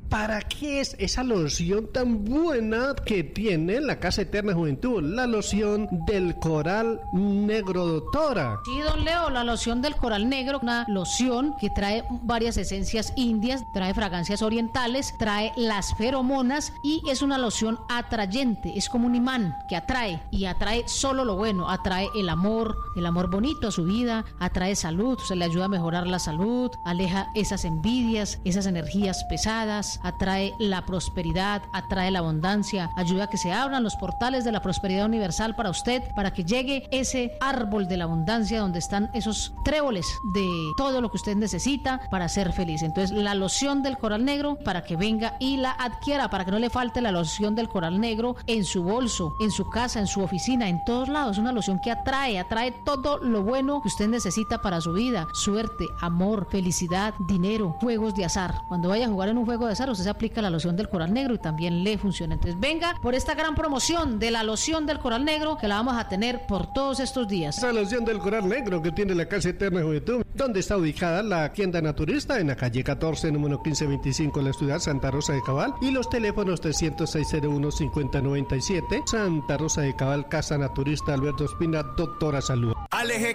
¿Para qué es esa loción tan buena que tiene la Casa Eterna Juventud? La loción del coral negro, doctora. Sí, don Leo, la loción del coral negro, una loción que trae varias esencias indias, trae fragancias orientales, trae las feromonas y es una loción atrayente, es como un imán que atrae y atrae solo lo bueno, atrae el amor bonito a su vida, atrae salud, se le ayuda a mejorar la salud, aleja esas envidias, esas energías pesadas, atrae la prosperidad, atrae la abundancia, ayuda a que se abran los portales de la prosperidad universal para usted, para que llegue ese árbol de la abundancia donde están esos tréboles de todo lo que usted necesita para ser feliz. Entonces, la loción del coral negro, para que venga y la adquiera, para que no le falte la loción del coral negro en su bolso, en su casa, en su oficina, en todos lados. Una loción que atrae todo lo bueno que usted necesita para su vida: suerte, amor, felicidad, dinero, juegos de azar. Cuando vaya a jugar en un juego de azar, usted se aplica la loción del coral negro y también le funciona. Entonces, venga por esta gran promoción de la loción del coral negro, que la vamos a tener por todos estos días. Esa loción del coral negro que tiene la Casa Eterna Juventud. ¿Dónde está ubicada la tienda naturista? En la calle 14, número 1525, en la ciudad Santa Rosa de Cabal, y los teléfonos 306-01-5097. Santa Rosa de Cabal, Casa Naturista Alberto Espina, doctora Salud. Aleje